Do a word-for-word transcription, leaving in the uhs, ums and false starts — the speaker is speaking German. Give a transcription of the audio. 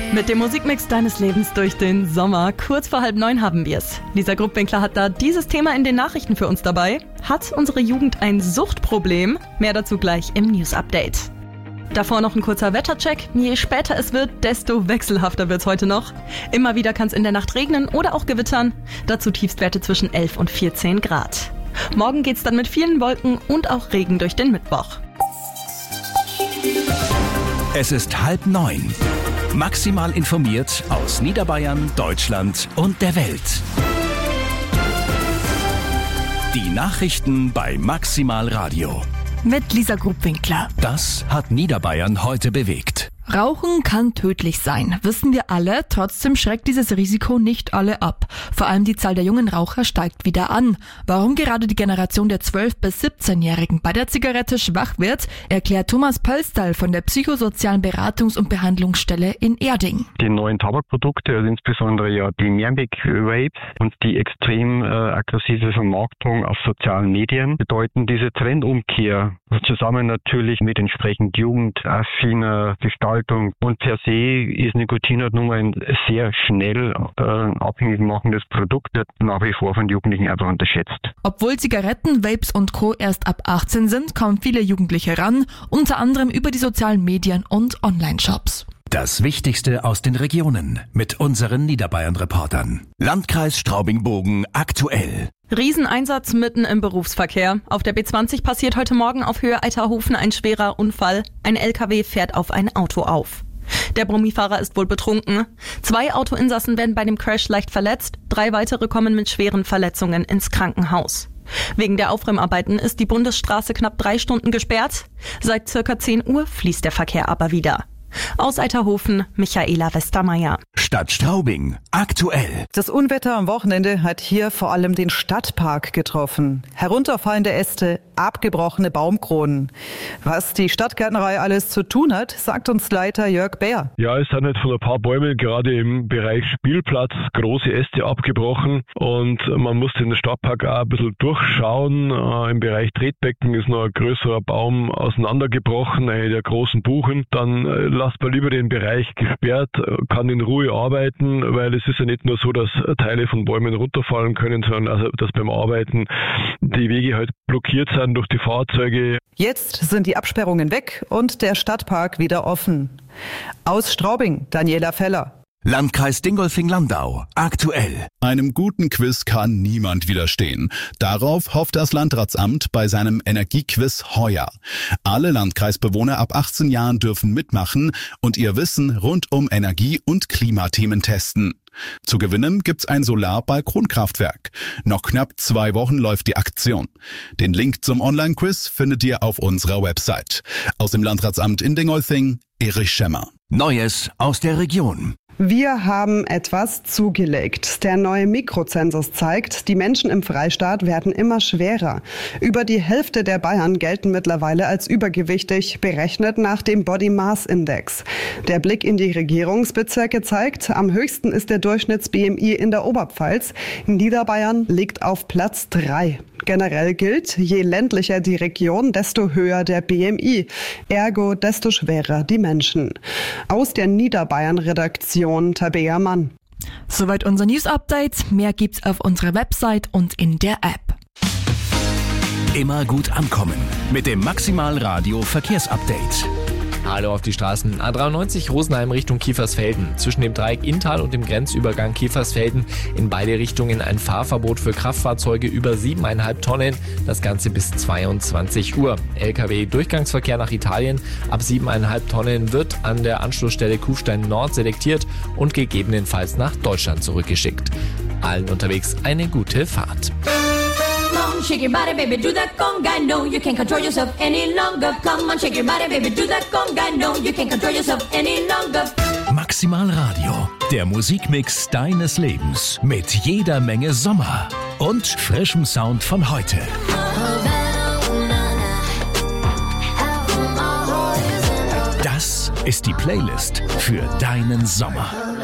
Mit dem Musikmix deines Lebens durch den Sommer. Kurz vor halb neun haben wir's. Lisa Gruppwinkler hat da dieses Thema in den Nachrichten für uns dabei. Hat unsere Jugend ein Suchtproblem? Mehr dazu gleich im News-Update. Davor noch ein kurzer Wettercheck. Je später es wird, desto wechselhafter wird's heute noch. Immer wieder kann's in der Nacht regnen oder auch gewittern. Dazu Tiefstwerte zwischen elf und vierzehn Grad. Morgen geht's dann mit vielen Wolken und auch Regen durch den Mittwoch. Es ist halb neun. Maximal informiert aus Niederbayern, Deutschland und der Welt. Die Nachrichten bei Maximal Radio. Mit Lisa Gruppwinkler. Das hat Niederbayern heute bewegt. Rauchen kann tödlich sein, wissen wir alle. Trotzdem schreckt dieses Risiko nicht alle ab. Vor allem die Zahl der jungen Raucher steigt wieder an. Warum gerade die Generation der zwölf- bis siebzehnjährigen bei der Zigarette schwach wird, erklärt Thomas Pölsterl von der psychosozialen Beratungs- und Behandlungsstelle in Erding. Die neuen Tabakprodukte, also insbesondere ja die Mehrweg-Vapes und die extrem äh, aggressive Vermarktung auf sozialen Medien bedeuten diese Trendumkehr zusammen natürlich mit entsprechend jugendaffiner Gestaltung. Und per se ist Nikotin halt nun mal ein sehr schnell äh, abhängig machendes Produkt, wird nach wie vor von Jugendlichen einfach unterschätzt. Obwohl Zigaretten, Vapes und Co. erst ab achtzehn sind, kommen viele Jugendliche ran, unter anderem über die sozialen Medien und Online-Shops. Das Wichtigste aus den Regionen mit unseren Niederbayern-Reportern. Landkreis Straubing-Bogen aktuell. Rieseneinsatz mitten im Berufsverkehr. Auf der B zwanzig passiert heute Morgen auf Höhe Eiterhofen ein schwerer Unfall. Ein L K W fährt auf ein Auto auf. Der Brummifahrer ist wohl betrunken. Zwei Autoinsassen werden bei dem Crash leicht verletzt. Drei weitere kommen mit schweren Verletzungen ins Krankenhaus. Wegen der Aufräumarbeiten ist die Bundesstraße knapp drei Stunden gesperrt. Seit circa zehn Uhr fließt der Verkehr aber wieder. Aus Eiterhofen, Michaela Westermeier. Stadt Straubing, aktuell. Das Unwetter am Wochenende hat hier vor allem den Stadtpark getroffen. Herunterfallende Äste, abgebrochene Baumkronen. Was die Stadtgärtnerei alles zu tun hat, sagt uns Leiter Jörg Bär. Ja, es sind halt von ein paar Bäumen gerade im Bereich Spielplatz große Äste abgebrochen und man muss den Stadtpark auch ein bisschen durchschauen. Im Bereich Tretbecken ist noch ein größerer Baum auseinandergebrochen, eine der großen Buchen. Dann lasst man lieber den Bereich gesperrt, kann in Ruhe arbeiten, weil es ist ja nicht nur so, dass Teile von Bäumen runterfallen können, sondern also, dass beim Arbeiten die Wege halt blockiert sind durch die Fahrzeuge. Jetzt sind die Absperrungen weg und der Stadtpark wieder offen. Aus Straubing, Daniela Feller. Landkreis Dingolfing-Landau, aktuell. Einem guten Quiz kann niemand widerstehen. Darauf hofft das Landratsamt bei seinem Energiequiz heuer. Alle Landkreisbewohner ab achtzehn Jahren dürfen mitmachen und ihr Wissen rund um Energie- und Klimathemen testen. Zu gewinnen gibt's ein Solar-Balkonkraftwerk. Noch knapp zwei Wochen läuft die Aktion. Den Link zum Online-Quiz findet ihr auf unserer Website. Aus dem Landratsamt in Dingolfing, Erich Schemmer. Neues aus der Region. Wir haben etwas zugelegt. Der neue Mikrozensus zeigt, die Menschen im Freistaat werden immer schwerer. Über die Hälfte der Bayern gelten mittlerweile als übergewichtig, berechnet nach dem Body Mass Index. Der Blick in die Regierungsbezirke zeigt, am höchsten ist der Durchschnitts-B M I in der Oberpfalz. Niederbayern liegt auf Platz drei. Generell gilt, je ländlicher die Region, desto höher der B M I. Ergo, desto schwerer die Menschen. Aus der Niederbayern-Redaktion Tabea Mann. Soweit unser News-Update. Mehr gibt's auf unserer Website und in der App. Immer gut ankommen mit dem Maximal Radio Verkehrsupdate. Hallo auf die Straßen. A dreiundneunzig Rosenheim Richtung Kiefersfelden. Zwischen dem Dreieck Inntal und dem Grenzübergang Kiefersfelden in beide Richtungen ein Fahrverbot für Kraftfahrzeuge über sieben Komma fünf Tonnen. Das Ganze bis zweiundzwanzig Uhr. L K W-Durchgangsverkehr nach Italien ab sieben Komma fünf Tonnen wird an der Anschlussstelle Kufstein Nord selektiert und gegebenenfalls nach Deutschland zurückgeschickt. Allen unterwegs eine gute Fahrt. Shake your body, baby, do that conga. No, you can't control yourself any longer. Come on, shake your body, baby, do that conga. No, you can't control yourself any longer. Maximal Radio, der Musikmix deines Lebens mit jeder Menge Sommer und frischem Sound von heute. Das ist die Playlist für deinen Sommer.